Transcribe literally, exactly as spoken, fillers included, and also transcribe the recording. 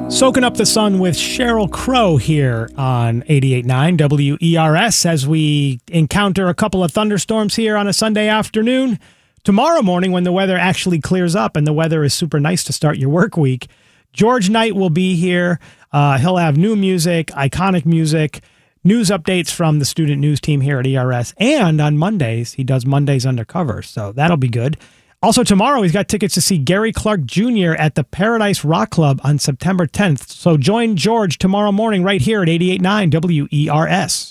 Soaking up the sun with Sheryl Crow here on eighty-eight point nine W E R S as we encounter a couple of thunderstorms here on a Sunday afternoon. Tomorrow morning, when the weather actually clears up and the weather is super nice to start your work week, George Knight will be here. Uh, he'll have new music, iconic music, news updates from the student news team here at E R S. And on Mondays, he does Mondays Undercover, so that'll be good. Also tomorrow, he's got tickets to see Gary Clark Junior at the Paradise Rock Club on September tenth. So join George tomorrow morning right here at eighty-eight point nine W E R S.